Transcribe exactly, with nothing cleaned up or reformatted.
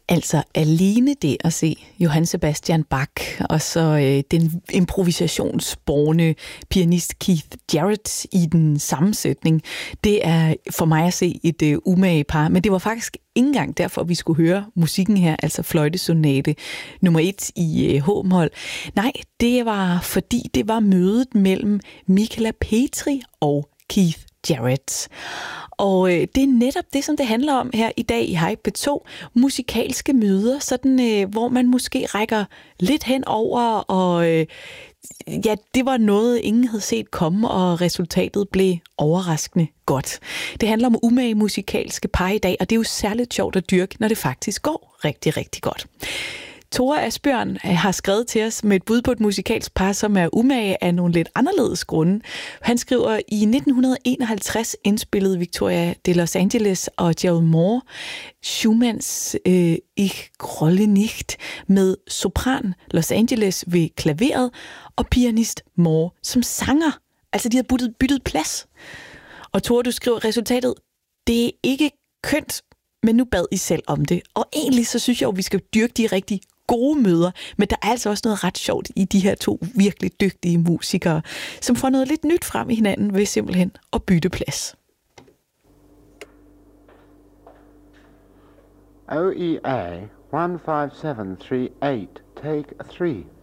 Altså alene det at se Johann Sebastian Bach og så øh, den improvisationsborne pianist Keith Jarrett i den sammensætning, det er for mig at se et øh, umage par. Men det var faktisk ikke engang derfor, vi skulle høre musikken her, altså fløjtesonate nummer et i øh, H-mol. Nej, det var fordi det var mødet mellem Michala Petri og Keith Jarrett. Og øh, det er netop det, som det handler om her i dag i Hej P to. Musikalske møder, sådan, øh, hvor man måske rækker lidt hen over, og øh, ja, det var noget, ingen havde set komme, og resultatet blev overraskende godt. Det handler om umage musikalske par i dag, og det er jo særligt sjovt at dyrke, når det faktisk går rigtig, rigtig godt. Tore Asbjørn har skrevet til os med et bud på et musikalsk par, som er umage af nogle lidt anderledes grunde. Han skriver, i nitten enoghalvtreds indspillede Victoria de Los Angeles og Gerald Moore Schumanns øh, Ich grolle nicht med sopran Los Angeles ved klaveret og pianist Moore som sanger. Altså, de havde byttet, byttet plads. Og Tore, du skriver resultatet, det er ikke kønt, men nu bad I selv om det. Og egentlig så synes jeg, at vi skal dyrke de rigtig gode møder, men der er altså også noget ret sjovt i de her to virkelig dygtige musikere, som får noget lidt nyt frem i hinanden ved simpelthen at bytte plads. O E A one five seven three eight, take three.